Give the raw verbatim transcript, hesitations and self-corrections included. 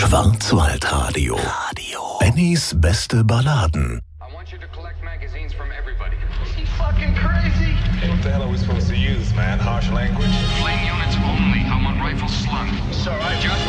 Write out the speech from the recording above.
Schwarzwaldradio. Radio. Bennys beste Balladen. I want you to collect magazines from everybody. Is he fucking crazy? What the hell are we supposed to use, man? Harsh language? Flame units only. I'm on rifle slung. It's all right. Just